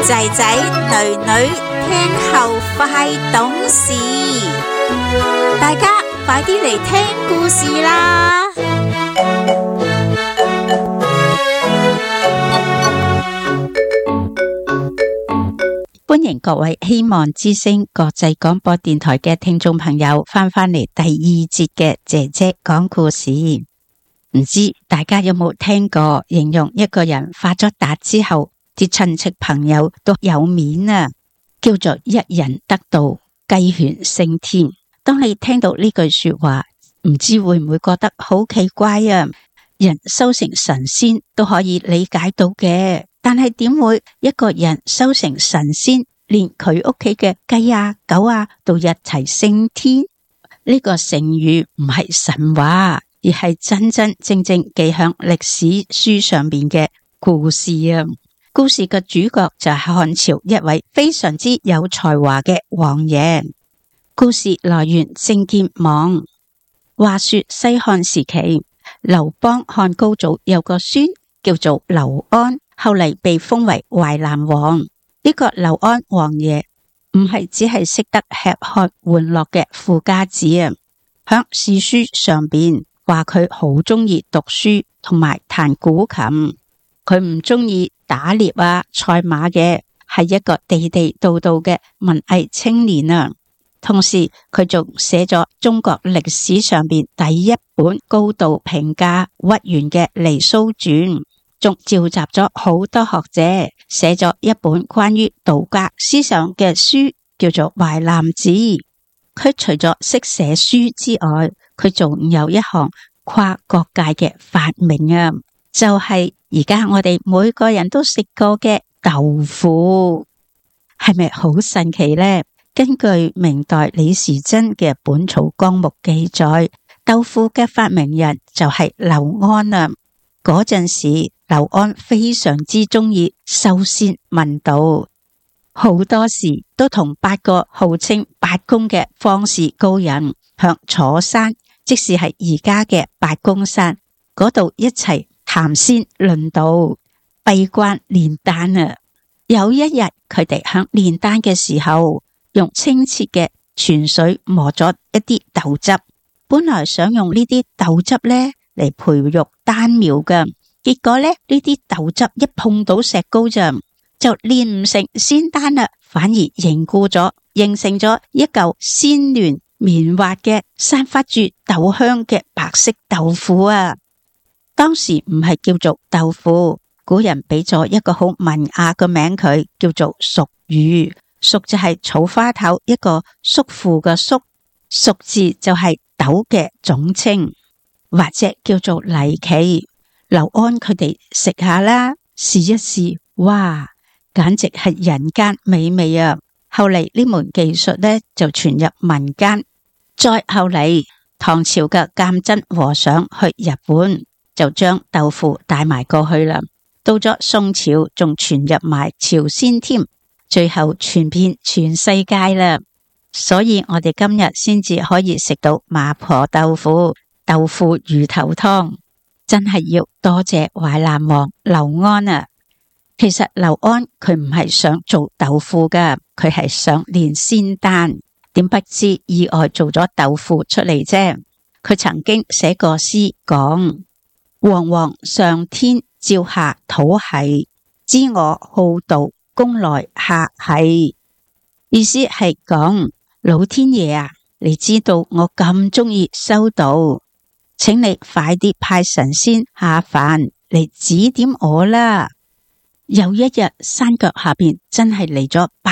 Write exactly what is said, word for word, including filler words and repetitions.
仔仔女女聽後快懂事，大家快啲嚟聽故事啦！歡迎各位希望之聲國際廣播電台嘅聽眾朋友翻返嚟第二節嘅姐姐講故事。唔知大家有冇聽過形容一個人發咗達之後，啲親戚朋友都有面啊，叫做一人得道，雞犬升天。當你聽到呢句說話，唔知會唔會覺得好奇怪啊？人修成神仙都可以理解到嘅，但係點會一個人修成神仙，連佢屋企嘅雞啊狗啊都一齊升天？呢個成語唔係神話，而係真真正正記響歷史書上面嘅故事啊！故事嘅主角就係漢朝一位非常之有才華嘅王爺。故事來源政見網。話說西漢時期，劉邦漢高祖有個孫叫做劉安，後嚟被封為淮南王。呢、這個劉安王爺唔係只係識得吃喝玩樂嘅富家子啊，響史書上邊話佢好中意讀書同埋彈古琴，佢唔中意打獵啊賽馬嘅，係一個地地道道嘅文藝青年啊。同時佢仲寫咗中國歷史上邊第一本高度評價屈原嘅離騷傳，仲召集咗好多學者寫咗一本關於道家思想嘅書，叫做淮南子。佢除咗識寫書之外，佢仲有一項跨國界嘅發明啊，就係而家我哋每個人都食過嘅豆腐，係咪好神奇呢？根據明代李時珍嘅《本草綱目》記載，豆腐嘅發明人就係劉安啊。嗰陣時，劉安非常之中意修仙問道，好多時都同八個號稱八公嘅方士高人向楚山，即是係而家嘅八公山嗰度一齊談仙論道，閉關煉丹啊。有一日，佢哋響煉丹嘅時候，用清澈嘅泉水磨咗一啲豆汁，本來想用呢啲豆汁呢嚟培育丹苗嘅，結果呢，呢啲豆汁一碰到石膏就就煉唔成仙丹啦，反而凝固咗，形成咗一嚿鮮嫩綿滑嘅散發住豆香嘅白色豆腐啊！當時唔係叫做豆腐，古人俾咗一個好文雅嘅名佢，叫做黍魚。黍就係草花頭一個叔父嘅叔，黍字就係豆嘅總稱，或者叫做黎萁。劉安佢哋食下啦，試一試，哇，簡直係人間美味啊！後嚟呢門技術呢就傳入民間，再後嚟唐朝嘅鑑真和尚去日本，就將豆腐帶埋過去啦。到咗宋朝，仲傳入埋朝鮮添。最後傳遍全世界啦，所以我哋今日先至可以食到麻婆豆腐、豆腐魚頭湯，真係要多謝淮南王劉安啊！其實劉安佢唔係想做豆腐噶，佢係想煉仙丹，點不知意外做咗豆腐出嚟啫。佢曾經寫過詩講：煌煌上天照下土系，知我好道功來下系，意思係講老天爺啊，你知道我咁中意修道，請你快啲派神仙下凡嚟指點我啦。有一日山腳下邊真係嚟咗八